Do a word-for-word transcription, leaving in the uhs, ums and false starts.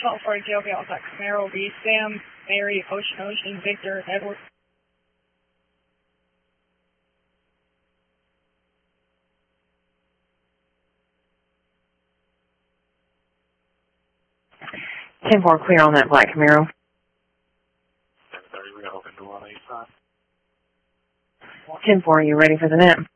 twelve forty Joe Alpha Camaro V Sam Mary Ocean Ocean Victor Edward. ten four clear on that black Camaro. ten thirty, we got open to one eighty-five. ten four, are you ready for the net?